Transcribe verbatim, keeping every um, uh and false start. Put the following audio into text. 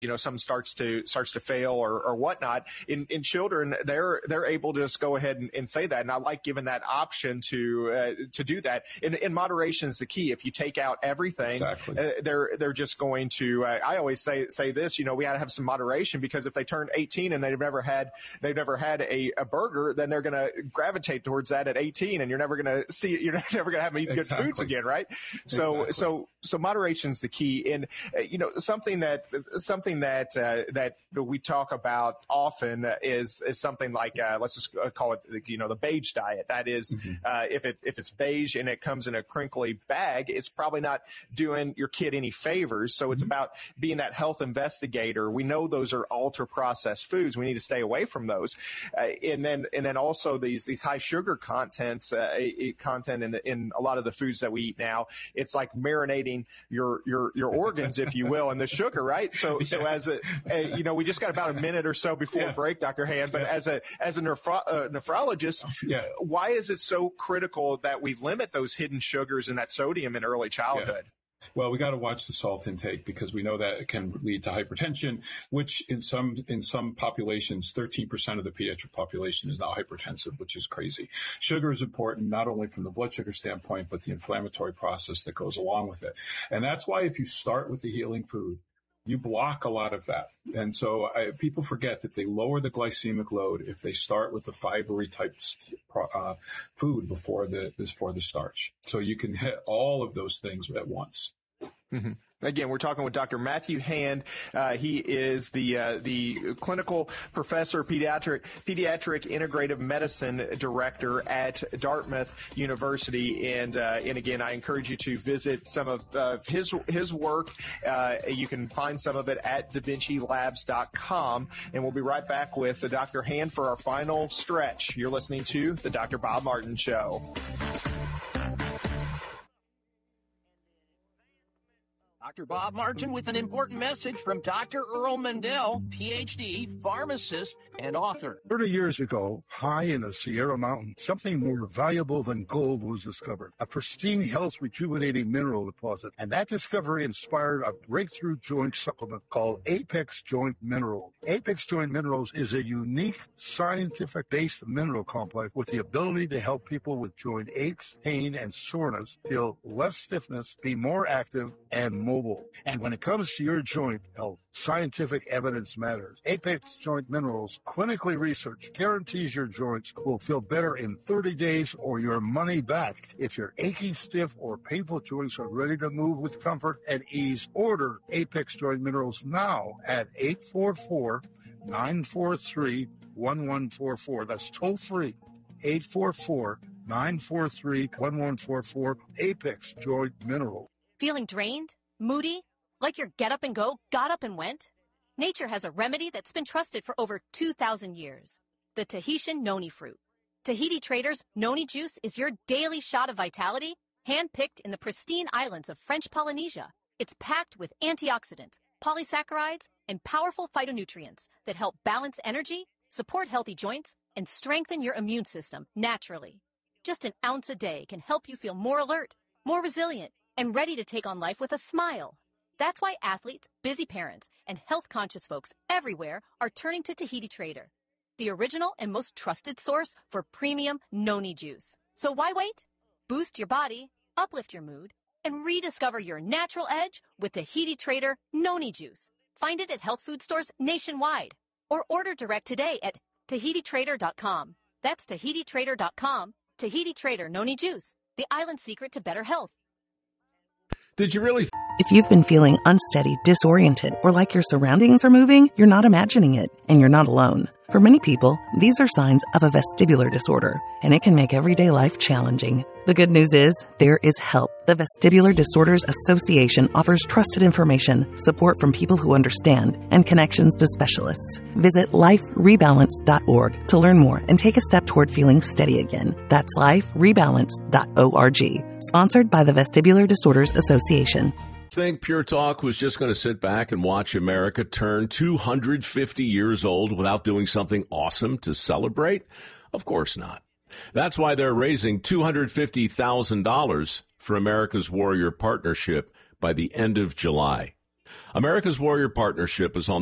you know, some starts to starts to fail or, or whatnot. In in children, they're they're able to just go ahead and, and say that. And I like giving that option to uh, to do that. In, in moderation is the key. If you take out everything, exactly. uh, they're they're just going to. Uh, I always say say this. You know, we got to have some moderation, because if they turn eighteen and they've never had they've never had a, a burger, then they're going to gravitate towards that at eighteen, and you're never going to see you're never going to have them eating exactly. good foods again, right? So exactly. so so moderation is the key. And uh, you know, something that something that uh, that we talk about often is is something like uh, let's just call it, you know, the beige diet. That is, mm-hmm. uh, if it if it's beige and it comes in a crinkly bag, it's probably not doing your kid any favors. So it's mm-hmm. about being that health investigator. We know those are ultra processed foods. We need to stay away from those. Uh, and then and then also these these high sugar contents uh, content in in a lot of the foods that we eat now. It's like marinating your your your organs, if you will, in the sugar, right? So yeah. so as a, a you know, we just got about a minute or so before yeah. break, Doctor Hand. But yeah. as a as a nephro- uh, nephrologist, yeah. why is it so critical that we limit those hidden sugars and that sodium in early childhood? Yeah. Well, we got to watch the salt intake, because we know that it can lead to hypertension, which in some in some populations, thirteen percent of the pediatric population is now hypertensive, which is crazy. Sugar is important, not only from the blood sugar standpoint, but the inflammatory process that goes along with it. And that's why if you start with the healing food, you block a lot of that. And so I, people forget that they lower the glycemic load if they start with the fibery type uh, food before the before the starch. So you can hit all of those things at once. Mm-hmm. Again, we're talking with Doctor Matthew Hand. Uh, he is the uh, the clinical professor, pediatric pediatric integrative medicine director at Dartmouth University. And uh, and again, I encourage you to visit some of uh, his his work. Uh, you can find some of it at da vinci labs dot com. And we'll be right back with Doctor Hand for our final stretch. You're listening to the Doctor Bob Martin Show. Doctor Bob Martin with an important message from Doctor Earl Mendel, P H D, pharmacist, and author. thirty years ago, high in the Sierra Mountains, something more valuable than gold was discovered, a pristine, health-rejuvenating mineral deposit. And that discovery inspired a breakthrough joint supplement called Apex Joint Minerals. Apex Joint Minerals is a unique, scientific-based mineral complex with the ability to help people with joint aches, pain, and soreness feel less stiffness, be more active, and mobile. And when it comes to your joint health, scientific evidence matters. Apex Joint Minerals, clinically researched, guarantees your joints will feel better in thirty days or your money back. If your aching, stiff, or painful joints are ready to move with comfort and ease, order Apex Joint Minerals now at eight four four, nine four three, one one four four. That's toll free. eight four four, nine four three, one one four four. Apex Joint Minerals. Feeling drained? Moody? Like your get up and go got up and went? Nature has a remedy that's been trusted for over two thousand years. The Tahitian noni fruit. Tahiti Traders Noni Juice is your daily shot of vitality, hand-picked in the pristine islands of French Polynesia. It's packed with antioxidants, polysaccharides, and powerful phytonutrients that help balance energy, support healthy joints, and strengthen your immune system naturally. Just an ounce a day can help you feel more alert, more resilient, and ready to take on life with a smile. That's why athletes, busy parents, and health-conscious folks everywhere are turning to Tahiti Trader, the original and most trusted source for premium noni juice. So why wait? Boost your body, uplift your mood, and rediscover your natural edge with Tahiti Trader Noni Juice. Find it at health food stores nationwide, or order direct today at tahiti trader dot com. That's tahiti trader dot com. Tahiti Trader Noni Juice, the island secret to better health. Did you really? Th- If you've been feeling unsteady, disoriented, or like your surroundings are moving, you're not imagining it, and you're not alone. For many people, these are signs of a vestibular disorder, and it can make everyday life challenging. The good news is, there is help. The Vestibular Disorders Association offers trusted information, support from people who understand, and connections to specialists. Visit life rebalance dot org to learn more and take a step toward feeling steady again. That's life rebalance dot org. Sponsored by the Vestibular Disorders Association. Think Pure Talk was just going to sit back and watch America turn two hundred fifty years old without doing something awesome to celebrate? Of course not. That's why they're raising two hundred fifty thousand dollars for America's Warrior Partnership by the end of July. America's Warrior Partnership is on